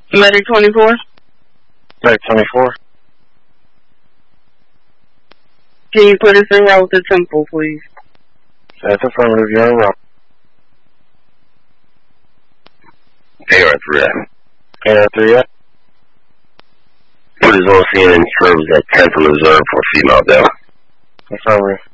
Medic 24? Medic 24. Can you put us en route to Temple, please? That's affirmative. You're en route. AR3. AR3, Put his own scene in terms at Temple Reserve for female down. affirmative.